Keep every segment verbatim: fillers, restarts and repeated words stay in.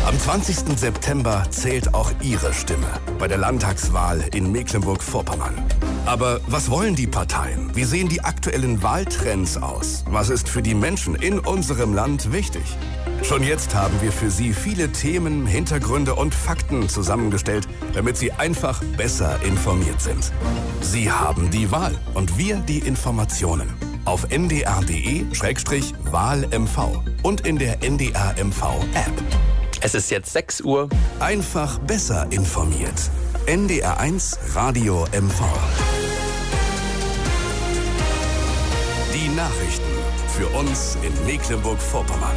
Am zwanzigsten September zählt auch Ihre Stimme bei der Landtagswahl in Mecklenburg-Vorpommern. Aber was wollen die Parteien? Wie sehen die aktuellen Wahltrends aus? Was ist für die Menschen in unserem Land wichtig? Schon jetzt haben wir für Sie viele Themen, Hintergründe und Fakten zusammengestellt, damit Sie einfach besser informiert sind. Sie haben die Wahl und wir die Informationen. Auf n d r punkt d e slash wahl m v und in der N D R M V-App. Es ist jetzt sechs Uhr. Einfach besser informiert. N D R eins Radio M V. Die Nachrichten für uns in Mecklenburg-Vorpommern.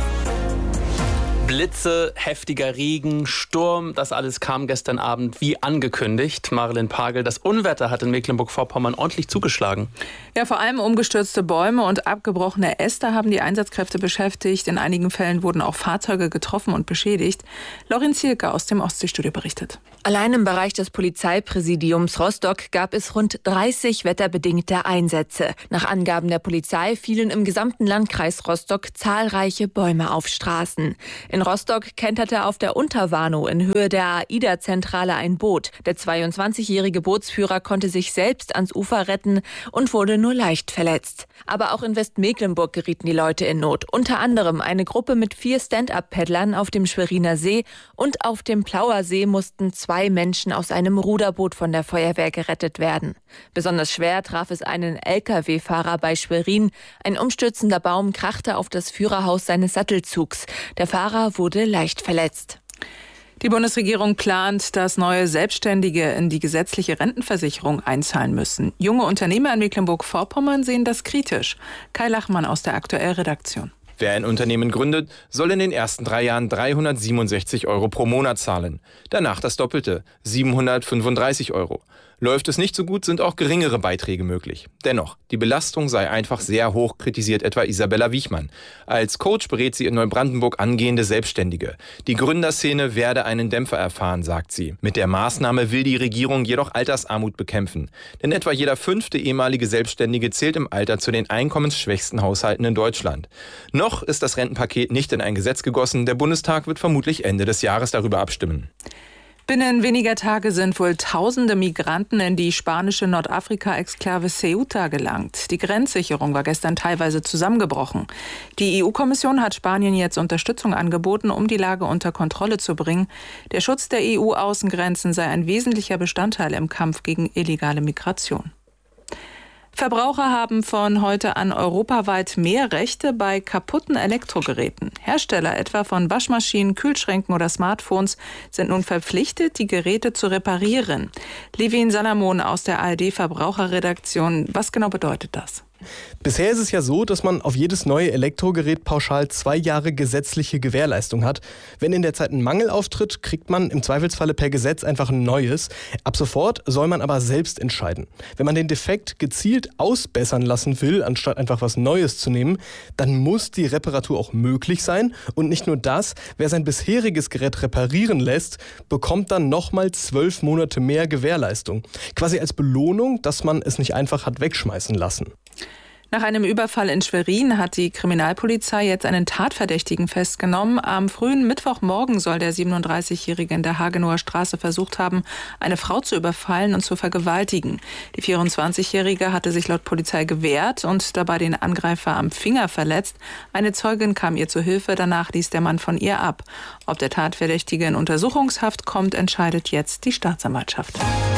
Blitze, heftiger Regen, Sturm, das alles kam gestern Abend wie angekündigt. Marilyn Pagel, das Unwetter hat in Mecklenburg-Vorpommern ordentlich zugeschlagen. Ja, vor allem umgestürzte Bäume und abgebrochene Äste haben die Einsatzkräfte beschäftigt. In einigen Fällen wurden auch Fahrzeuge getroffen und beschädigt. Lorin Zielke aus dem Ostseestudio berichtet. Allein im Bereich des Polizeipräsidiums Rostock gab es rund dreißig wetterbedingte Einsätze. Nach Angaben der Polizei fielen im gesamten Landkreis Rostock zahlreiche Bäume auf Straßen. In Rostock kenterte auf der Unterwarnow in Höhe der AIDA-Zentrale ein Boot. Der zweiundzwanzigjährige Bootsführer konnte sich selbst ans Ufer retten und wurde nur leicht verletzt. Aber auch in Westmecklenburg gerieten die Leute in Not. Unter anderem eine Gruppe mit vier Stand-up-Paddlern auf dem Schweriner See und auf dem Plauer See mussten zwei Menschen aus einem Ruderboot von der Feuerwehr gerettet werden. Besonders schwer traf es einen L K W-Fahrer bei Schwerin. Ein umstürzender Baum krachte auf das Führerhaus seines Sattelzugs. Der Fahrer wurde leicht verletzt. Die Bundesregierung plant, dass neue Selbstständige in die gesetzliche Rentenversicherung einzahlen müssen. Junge Unternehmer in Mecklenburg-Vorpommern sehen das kritisch. Kai Lachmann aus der Aktuell-Redaktion. Wer ein Unternehmen gründet, soll in den ersten drei Jahren dreihundertsiebenundsechzig Euro pro Monat zahlen. Danach das Doppelte, siebenhundertfünfunddreißig Euro. Läuft es nicht so gut, sind auch geringere Beiträge möglich. Dennoch, die Belastung sei einfach sehr hoch, kritisiert etwa Isabella Wiechmann. Als Coach berät sie in Neubrandenburg angehende Selbstständige. Die Gründerszene werde einen Dämpfer erfahren, sagt sie. Mit der Maßnahme will die Regierung jedoch Altersarmut bekämpfen. Denn etwa jeder fünfte ehemalige Selbstständige zählt im Alter zu den einkommensschwächsten Haushalten in Deutschland. Noch ist das Rentenpaket nicht in ein Gesetz gegossen. Der Bundestag wird vermutlich Ende des Jahres darüber abstimmen. Binnen weniger Tage sind wohl tausende Migranten in die spanische Nordafrika-Exklave Ceuta gelangt. Die Grenzsicherung war gestern teilweise zusammengebrochen. Die E U-Kommission hat Spanien jetzt Unterstützung angeboten, um die Lage unter Kontrolle zu bringen. Der Schutz der E U-Außengrenzen sei ein wesentlicher Bestandteil im Kampf gegen illegale Migration. Verbraucher haben von heute an europaweit mehr Rechte bei kaputten Elektrogeräten. Hersteller etwa von Waschmaschinen, Kühlschränken oder Smartphones sind nun verpflichtet, die Geräte zu reparieren. Levin Salamon aus der A R D-Verbraucherredaktion. Was genau bedeutet das? Bisher ist es ja so, dass man auf jedes neue Elektrogerät pauschal zwei Jahre gesetzliche Gewährleistung hat. Wenn in der Zeit ein Mangel auftritt, kriegt man im Zweifelsfalle per Gesetz einfach ein neues. Ab sofort soll man aber selbst entscheiden. Wenn man den Defekt gezielt ausbessern lassen will, anstatt einfach was Neues zu nehmen, dann muss die Reparatur auch möglich sein. Und nicht nur das, wer sein bisheriges Gerät reparieren lässt, bekommt dann nochmal zwölf Monate mehr Gewährleistung. Quasi als Belohnung, dass man es nicht einfach hat wegschmeißen lassen. Nach einem Überfall in Schwerin hat die Kriminalpolizei jetzt einen Tatverdächtigen festgenommen. Am frühen Mittwochmorgen soll der siebenunddreißigjährige in der Hagenower Straße versucht haben, eine Frau zu überfallen und zu vergewaltigen. Die vierundzwanzigjährige hatte sich laut Polizei gewehrt und dabei den Angreifer am Finger verletzt. Eine Zeugin kam ihr zu Hilfe, danach ließ der Mann von ihr ab. Ob der Tatverdächtige in Untersuchungshaft kommt, entscheidet jetzt die Staatsanwaltschaft.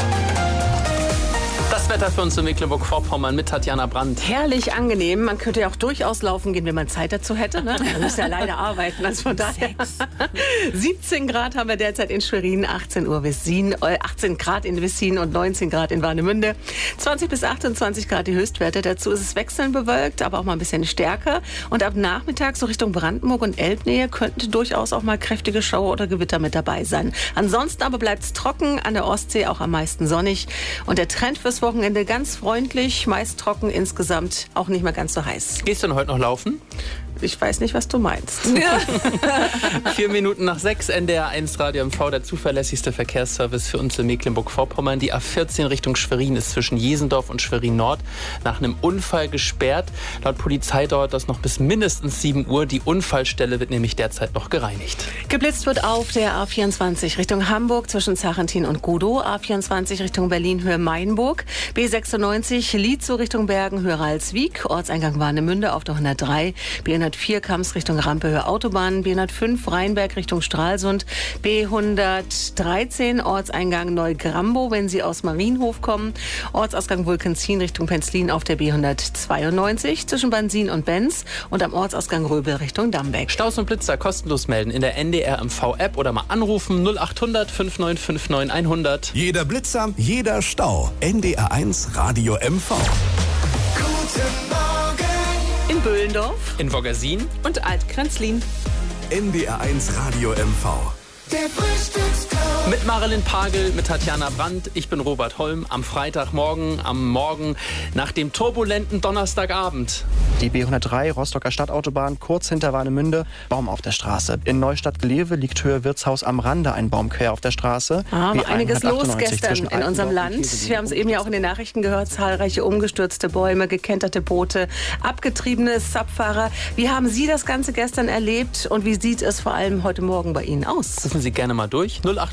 Das Wetter für uns in Mecklenburg-Vorpommern mit Tatjana Brandt. Herrlich angenehm. Man könnte ja auch durchaus laufen gehen, wenn man Zeit dazu hätte. Ne? Man muss ja leider arbeiten. Also von daher. siebzehn Grad haben wir derzeit in Schwerin, achtzehn Uhr Wessin, achtzehn Grad in Wessin und neunzehn Grad in Warnemünde. zwanzig bis achtundzwanzig Grad die Höchstwerte. Dazu ist es wechselnd bewölkt, aber auch mal ein bisschen stärker. Und ab Nachmittag so Richtung Brandenburg und Elbnähe könnten durchaus auch mal kräftige Schauer oder Gewitter mit dabei sein. Ansonsten aber bleibt es trocken, an der Ostsee auch am meisten sonnig. Und der Trend fürs Wochenende ganz freundlich, meist trocken, insgesamt auch nicht mehr ganz so heiß. Gehst du denn heute noch laufen? ich weiß nicht, was du meinst. Ja. Vier Minuten nach sechs, N D R eins Radio M V, der zuverlässigste Verkehrsservice für uns in Mecklenburg-Vorpommern. Die A vierzehn Richtung Schwerin ist zwischen Jesendorf und Schwerin Nord nach einem Unfall gesperrt. Laut Polizei dauert das noch bis mindestens sieben Uhr. Die Unfallstelle wird nämlich derzeit noch gereinigt. Geblitzt wird auf der A vierundzwanzig Richtung Hamburg zwischen Zachentin und Gudow, A vierundzwanzig Richtung Berlin Höhe Mainburg, B sechsundneunzig Lietzow Richtung Bergen Höhe Ralswiek, Ortseingang Warnemünde auf der hundertdrei, B hundertvier Kams Richtung Rampe Höhe Autobahn, B hundertfünf Rheinberg Richtung Stralsund, B hundertdreizehn Ortseingang Neugrambow, wenn Sie aus Marienhof kommen, Ortsausgang Wulkenzin Richtung Penzlin auf der B hundertzweiundneunzig zwischen Bansin und Benz und am Ortsausgang Röbel Richtung Dambeck. Staus und Blitzer kostenlos melden in der N D R M V-App oder mal anrufen null acht hundert fünf neun fünf neun hundert. Jeder Blitzer, jeder Stau. N D R eins Radio M V. Guten Morgen. In Böhlendorf In Woggersin Und Altkrenzlin. N D R eins Radio M V. Der Frühstücksclub. mit Marilyn Pagel, mit Tatjana Brandt. Ich bin Robert Holm. Am Freitagmorgen, am Morgen nach dem turbulenten Donnerstagabend. Die B hundertdrei Rostocker Stadtautobahn, kurz hinter Warnemünde, Baum auf der Straße. In Neustadt-Glewe liegt Höhe Wirtshaus am Rande ein Baum quer auf der Straße. Ah, war einiges los gestern zwischen in unserem Altendorf und Land. Wir haben es eben ja auch in den Nachrichten gehört. Zahlreiche umgestürzte Bäume, gekenterte Boote, abgetriebene Subfahrer. Wie haben Sie das Ganze gestern erlebt und wie sieht es vor allem heute Morgen bei Ihnen aus? Rufen Sie gerne mal durch. null acht